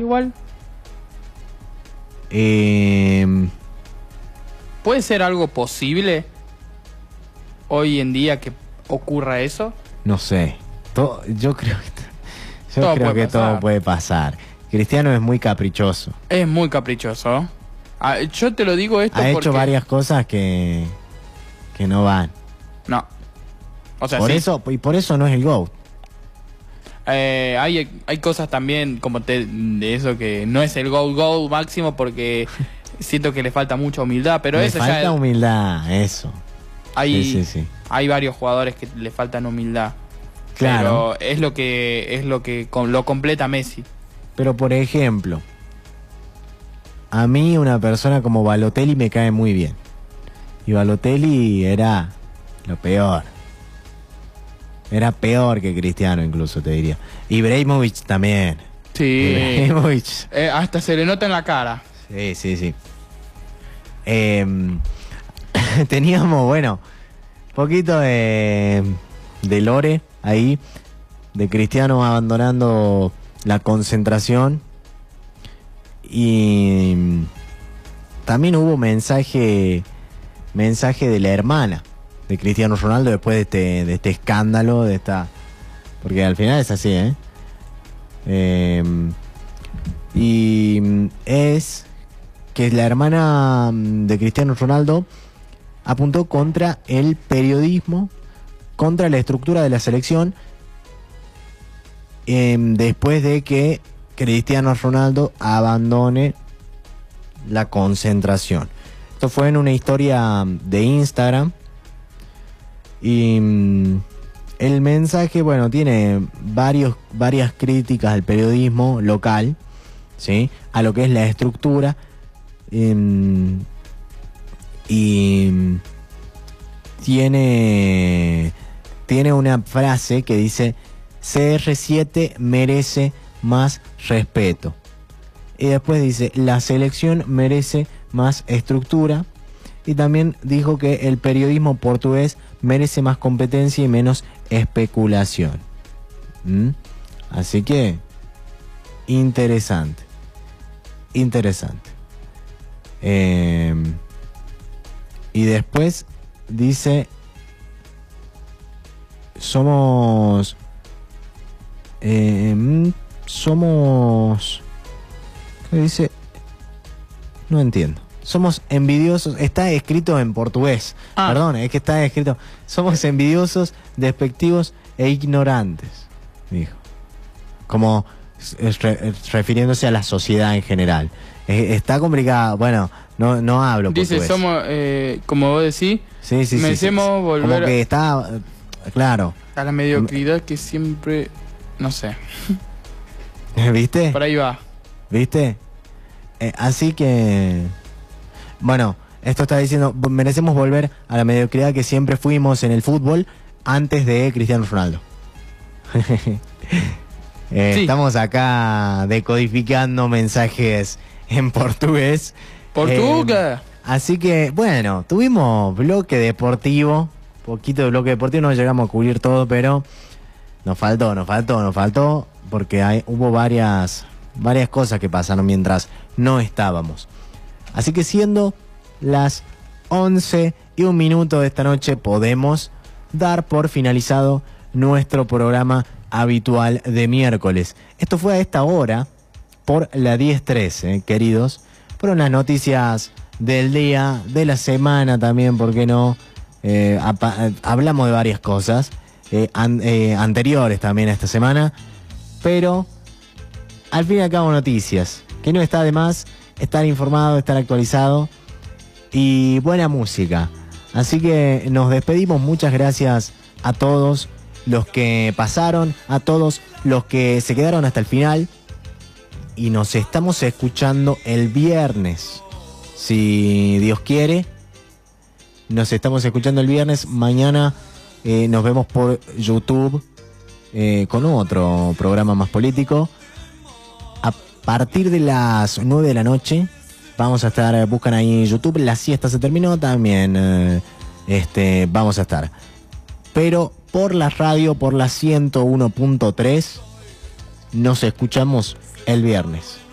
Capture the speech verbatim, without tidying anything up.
igual. Eh, ¿Puede ser algo posible hoy en día que ocurra eso? no sé. Todo, yo creo que, yo Todo creo puede que todo pasar. puede pasar. Cristiano es muy caprichoso. Es muy caprichoso. Ah, yo te lo digo esto Ha porque... hecho varias cosas que, que no van. No. O sea, por sí. eso, y por eso no es el GOAT. Eh, hay, hay cosas también como te, de eso que no es el goal goal máximo porque siento que le falta mucha humildad, pero Le eso falta ya humildad, eso. hay, Sí, sí, sí. hay varios jugadores que le faltan humildad. Claro. Pero es lo que es lo que con- lo completa Messi. Pero por ejemplo, a mí una persona como Balotelli me cae muy bien. Y Balotelli era lo peor. Era peor que Cristiano incluso, te diría. Ibrahimovic también. Sí. Ibrahimovic. Eh, hasta se le nota en la cara. Sí, sí, sí. Eh, teníamos, bueno, poquito de, de lore ahí, de Cristiano abandonando la concentración. Y también hubo mensaje, mensaje de la hermana de Cristiano Ronaldo después de este, de este escándalo, de esta, porque al final es así, ¿eh? Eh, y es que la hermana de Cristiano Ronaldo apuntó contra el periodismo, contra la estructura de la selección, eh, después de que Cristiano Ronaldo abandone la concentración. Esto fue en una historia de Instagram. Y mm, el mensaje, bueno, tiene varios, varias críticas al periodismo local, ¿sí? A lo que es la estructura. Eh, y mm, tiene, tiene una frase que dice: C R siete merece más respeto. Y después dice: la selección merece más estructura. Y también dijo que el periodismo portugués merece más competencia y menos especulación. ¿Mm? Así que, interesante. Interesante. Eh, y después dice: somos... Eh, somos... ¿Qué dice? No entiendo. Somos envidiosos. Está escrito en portugués. Ah. Perdón, es que está escrito: somos envidiosos, despectivos e ignorantes, dijo. Como re, refiriéndose a la sociedad en general. Eh, está complicado. Bueno, no, no hablo Dice, portugués. somos, eh, como vos decís, Sí, sí, sí, merecemos sí, sí. volver Como que está... eh, Claro. a la mediocridad que siempre... No sé. ¿Viste? Por ahí va. ¿Viste? Eh, así que... Bueno, esto está diciendo: merecemos volver a la mediocridad que siempre fuimos en el fútbol antes de Cristiano Ronaldo. eh, Sí. Estamos acá decodificando mensajes en portugués. Portuga. Eh, así que, bueno, tuvimos bloque deportivo. Poquito de bloque deportivo, no llegamos a cubrir todo, pero nos faltó, nos faltó, nos faltó, porque hay, hubo varias, varias cosas que pasaron mientras no estábamos. Así que siendo las once y un minuto de esta noche, podemos dar por finalizado nuestro programa habitual de miércoles. Esto fue a esta hora por la diez trece, queridos. Fueron las noticias del día, de la semana también, ¿por qué no? Eh, hablamos de varias cosas eh, an, eh, anteriores también a esta semana, pero al fin y al cabo noticias, que no está de más estar informado, estar actualizado y buena música. Así que nos despedimos. Muchas gracias a todos los que pasaron, a todos los que se quedaron hasta el final, y nos estamos escuchando el viernes, si Dios quiere. Nos estamos escuchando el viernes. Mañana eh, nos vemos por YouTube eh, con otro programa más político. A partir de las nueve de la noche vamos a estar, buscan ahí en YouTube, la siesta se terminó, también eh, este, vamos a estar. Pero por la radio, por la ciento uno punto tres, nos escuchamos el viernes.